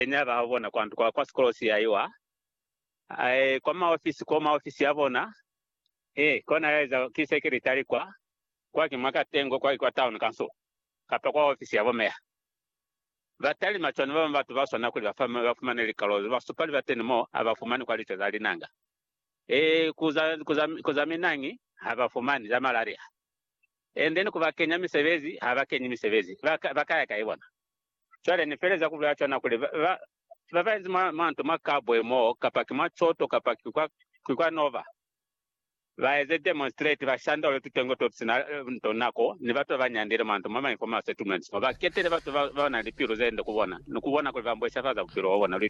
nyaba habona kwantu kwa skolosi yaiwa kwa maofisi yabona kona yaweza kisekretari kwa kimaka tengo kwa town council kapa kwa ofisi yabo meya batali machoni baba batu basona kuli bafumana likalozo basupali batenemo abafumani kwa licho zalinanga kuza minangi abafumani za malaria then kuba Kenya misebezi abakenya misebezi bakaya kaibona chale nipeleza kubyacho na kuli bavazi mantu makabwe mo kapaki machoto kapaki kwa nova baeze demonstrate bashanda ole tutengo topsina ntonako ni bato banyandire mantu mama informa settlements baketele bato bana lipiro zende kubona nukubona kuli bambwe shafaza kupiro wabona